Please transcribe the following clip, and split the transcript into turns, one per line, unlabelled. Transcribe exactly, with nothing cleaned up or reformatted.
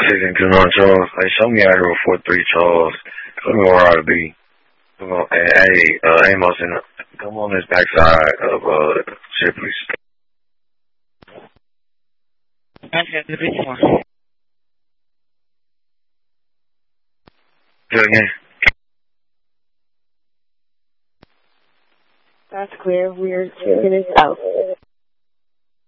sixteen two nine Charles. Hey, show me out here with four three Charles. Show me where I ought to be. Come on, hey, hey uh, Amos, and come on this backside of uh, Shipley's.
That's got to be more.
Do it again.
That's clear. We're finished out.